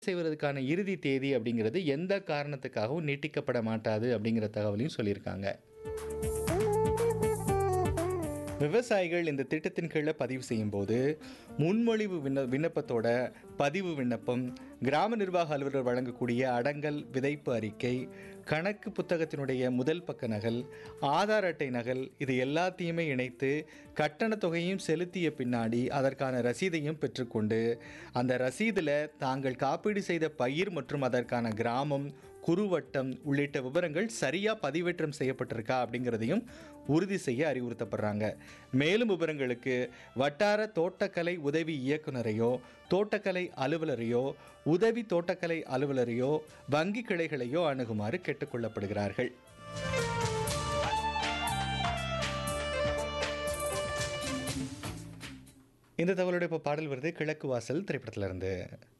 செய்வதற்கான இறுதி தேதி அப்படிங்கிறது எந்த காரணத்துக்காகவும் நீட்டிக்கப்பட மாட்டாது அப்படிங்கிற தகவலையும் சொல்லியிருக்காங்க. விவசாயிகள் இந்த திட்டத்தின் கீழே பதிவு செய்யும்போது முன்மொழிவு விண்ணப்பத்தோட பதிவு விண்ணப்பம், கிராம நிர்வாக அலுவலர் வழங்கக்கூடிய அடங்கல் விதைப்பு அறிக்கை, கணக்கு புத்தகத்தினுடைய முதல் பக்க நகல், ஆதார் அட்டை நகல், இது எல்லாத்தையுமே இணைத்து கட்டண தொகையும் செலுத்திய பின்னாடி அதற்கான ரசீதையும் பெற்றுக்கொண்டு அந்த ரசீதில் தாங்கள் காப்பீடு செய்த பயிர் மற்றும் அதற்கான கிராமம், குறுவட்டம் உள்ளிட்ட விவரங்கள் சரியாக பதிவேற்றம் செய்யப்பட்டிருக்கா அப்படிங்கிறதையும் உறுதி செய்ய அறிவுறுத்தப்படுறாங்க. மேலும் விவரங்களுக்கு வட்டார தோட்டக்கலை உதவி இயக்குனரையோ, தோட்டக்கலை அலுவலரையோ, உதவி தோட்டக்கலை அலுவலரையோ, வங்கி கிளைகளையோ அணுகுமாறு கேட்டுக்கொள்ளப்படுகிறார்கள். இந்த தகவலோட இப்போ பாடல் வருது கிழக்கு வாசல் திரைப்படத்திலிருந்து.